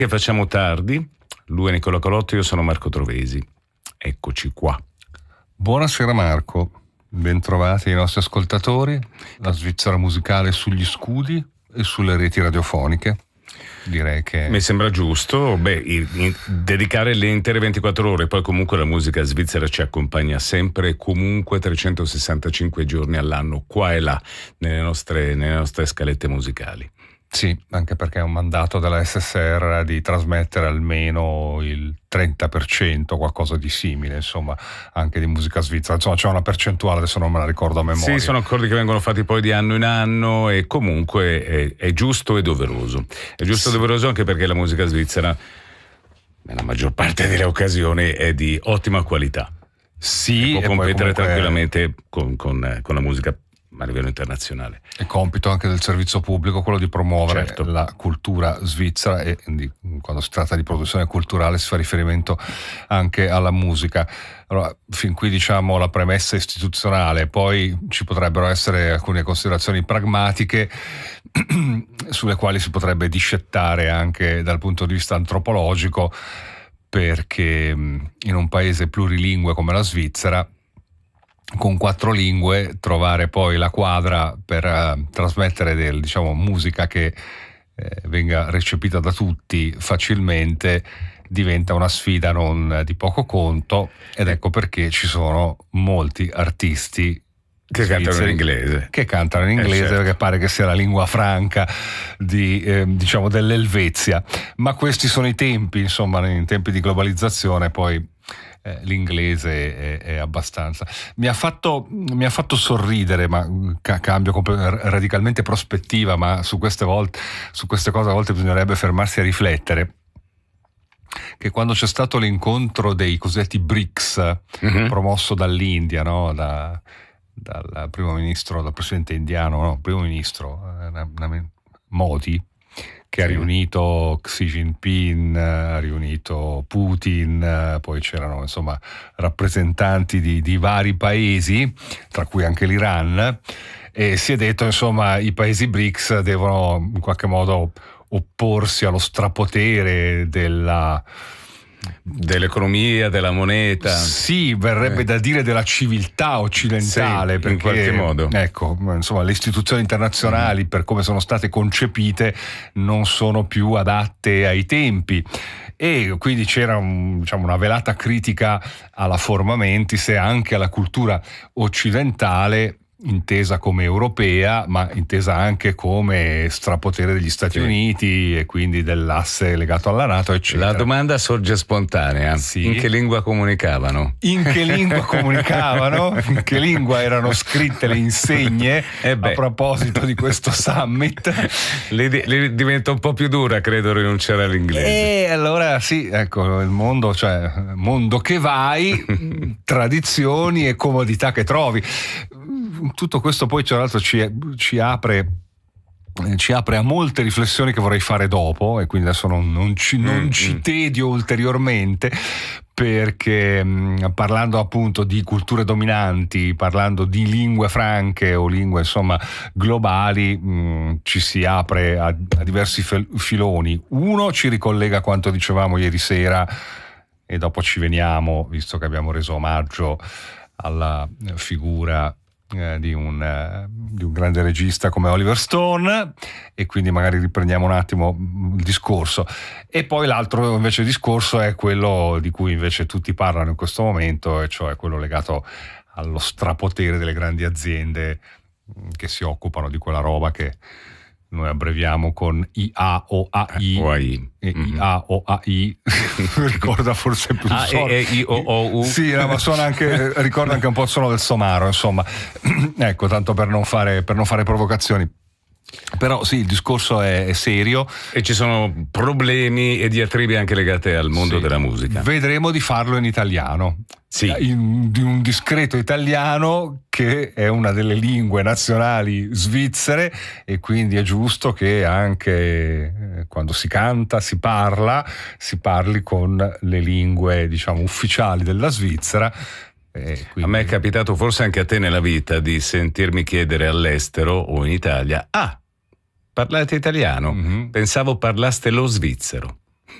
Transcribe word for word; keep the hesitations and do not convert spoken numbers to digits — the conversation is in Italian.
Che facciamo tardi, lui è Nicola Colotto, io sono Marco Trovesi. Eccoci qua. Buonasera Marco, bentrovati i nostri ascoltatori. La Svizzera musicale sugli scudi e sulle reti radiofoniche. Direi che mi sembra giusto, beh, in, in, dedicare le intere ventiquattro ore, poi comunque la musica svizzera ci accompagna sempre e comunque trecentosessantacinque giorni all'anno, qua e là, nelle nostre, nelle nostre scalette musicali. Sì, anche perché è un mandato della S S R di trasmettere almeno il trenta per cento, qualcosa di simile, insomma, anche di musica svizzera. Insomma, c'è una percentuale, adesso non me la ricordo a memoria. Sì, sono accordi che vengono fatti poi di anno in anno e comunque è, è giusto e doveroso. È giusto e doveroso anche perché la musica svizzera, nella maggior parte delle occasioni, è di ottima qualità. Sì, e può e competere comunque tranquillamente con, con, con la musica a livello internazionale. È compito anche del servizio pubblico quello di promuovere certo. la cultura svizzera e di, quando si tratta di produzione culturale si fa riferimento anche alla musica. Allora, fin qui diciamo la premessa istituzionale, poi ci potrebbero essere alcune considerazioni pragmatiche sulle quali si potrebbe discettare anche dal punto di vista antropologico, perché in un paese plurilingue come la Svizzera, con quattro lingue, trovare poi la quadra per uh, trasmettere del, diciamo, musica che eh, venga recepita da tutti facilmente diventa una sfida non di poco conto, ed ecco perché ci sono molti artisti che cantano in inglese che cantano in inglese, eh, certo. perché pare che sia la lingua franca di eh, diciamo dell'Elvezia, ma questi sono i tempi, insomma, in tempi di globalizzazione poi Eh, l'inglese è, è abbastanza. Mi ha fatto, mi ha fatto sorridere, ma ca- cambio comp- radicalmente prospettiva, ma su queste volte, su queste cose a volte bisognerebbe fermarsi a riflettere, che quando c'è stato l'incontro dei cosiddetti B R I C S, mm-hmm. promosso dall'India, no? da, dal primo ministro, dal presidente indiano, no? primo ministro eh, Modi, che ha riunito Xi Jinping, ha riunito Putin, poi c'erano insomma rappresentanti di, di vari paesi, tra cui anche l'Iran, e si è detto insomma i paesi B R I C S devono in qualche modo opporsi allo strapotere della dell'economia, della moneta. Sì, verrebbe eh. da dire della civiltà occidentale, sì, perché, in qualche modo. Ecco, insomma, le istituzioni internazionali, mm. per come sono state concepite, non sono più adatte ai tempi. E quindi c'era un, diciamo, una velata critica alla forma mentis e anche alla cultura occidentale, intesa come europea, ma intesa anche come strapotere degli Stati sì. Uniti e quindi dell'asse legato alla NATO, eccetera. La domanda sorge spontanea: sì. in che lingua comunicavano? In che lingua comunicavano? In che lingua erano scritte le insegne eh a proposito di questo summit? Le, le diventa un po' più dura, credo, rinunciare all'inglese. E allora sì, ecco, il mondo, cioè mondo che vai, tradizioni e comodità che trovi. Tutto questo poi tra l'altro ci, ci apre ci apre a molte riflessioni che vorrei fare dopo, e quindi adesso non, non, ci, non mm, ci tedio ulteriormente, perché mh, parlando appunto di culture dominanti, parlando di lingue franche o lingue insomma globali, mh, ci si apre a, a diversi fel- filoni. Uno ci ricollega a quanto dicevamo ieri sera e dopo ci veniamo, visto che abbiamo reso omaggio alla figura Eh, di, un, eh, di un grande regista come Oliver Stone, e quindi magari riprendiamo un attimo il discorso. E poi l'altro invece discorso è quello di cui invece tutti parlano in questo momento, e cioè quello legato allo strapotere delle grandi aziende che si occupano di quella roba che noi abbreviamo con I A O A I, o A I. E mm-hmm. I A O A I ricorda forse più il ah, suono. E, e, I, O, O, U. Sì, no, ma suona anche, ricorda anche un po' il suono del somaro, insomma. Ecco, tanto per non fare, per non fare provocazioni. Però sì, il discorso è, è serio e ci sono problemi e diatribe anche legate al mondo sì. della musica. Vedremo di farlo in italiano, sì. in, di un discreto italiano che è una delle lingue nazionali svizzere, e quindi è giusto che anche eh, quando si canta, si parla, si parli con le lingue diciamo ufficiali della Svizzera. Eh, quindi... A me è capitato, forse anche a te nella vita, di sentirmi chiedere all'estero o in Italia: ah, parlate italiano? Mm-hmm. Pensavo parlaste lo svizzero.